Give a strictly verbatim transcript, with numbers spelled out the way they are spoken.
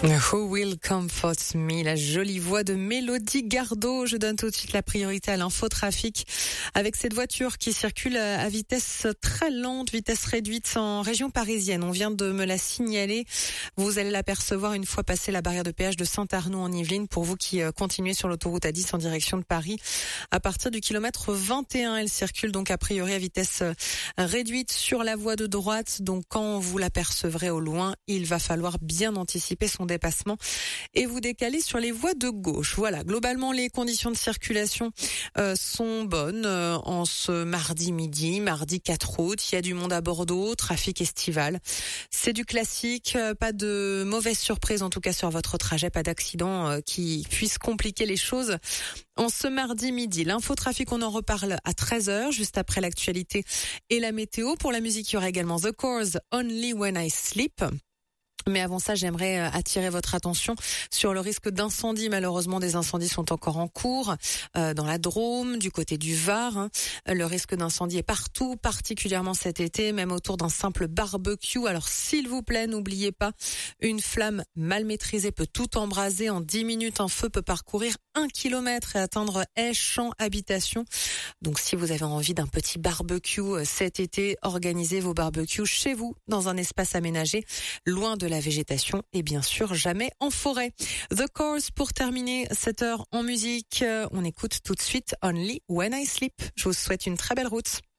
Who Will Comfort Me, la jolie voix de Mélodie Gardot. Je donne tout de suite la priorité à l'infotrafic avec cette voiture qui circule à vitesse très lente, vitesse réduite en région parisienne. On vient de me la signaler. Vous allez l'apercevoir une fois passé la barrière de péage de Saint-Arnoux en Yvelines. Pour vous qui continuez sur l'autoroute A dix en direction de Paris, à partir du kilomètre vingt et un, elle circule donc a priori à vitesse réduite sur la voie de droite. Donc quand vous l'apercevrez au loin, il va falloir bien anticiper son dépassement et vous décaler sur les voies de gauche. Voilà, globalement les conditions de circulation euh, sont bonnes euh, en ce mardi midi, mardi quatre août. Il y a du monde à Bordeaux, trafic estival. C'est du classique, euh, pas de mauvaise surprise en tout cas sur votre trajet, pas d'accident euh, qui puisse compliquer les choses. En ce mardi midi, l'infotrafic, on en reparle à treize heures, juste après l'actualité et la météo. Pour la musique, il y aura également The Corrs, Only When I Sleep. Mais avant ça, j'aimerais attirer votre attention sur le risque d'incendie. Malheureusement, des incendies sont encore en cours euh, dans la Drôme, du côté du Var. Hein. Le risque d'incendie est partout, particulièrement cet été, même autour d'un simple barbecue. Alors, s'il vous plaît, n'oubliez pas, une flamme mal maîtrisée peut tout embraser. En dix minutes, un feu peut parcourir un kilomètre et atteindre haies, champs, habitations. Donc, si vous avez envie d'un petit barbecue cet été, organisez vos barbecues chez vous, dans un espace aménagé, loin de la végétation et bien sûr jamais en forêt. The Corrs pour terminer cette heure en musique. On écoute tout de suite Only When I Sleep. Je vous souhaite une très belle route.